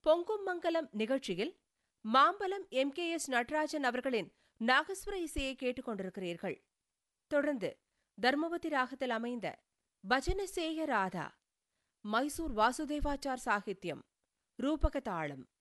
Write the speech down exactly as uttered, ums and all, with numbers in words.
பொங்கும் மங்கலம் நிகழ்ச்சியில் Mambalam M K S Natarajan அவர்களின் நாகஸ்வர இசையை கேட்டுக் கொண்டிருக்கிறீர்கள். தொடர்ந்து தர்மவதி ராகத்தில் அமைந்த பஜன சேய ராதா, மைசூர் வாசுதேவாச்சார் சாகித்யம், ரூபக தாளம்.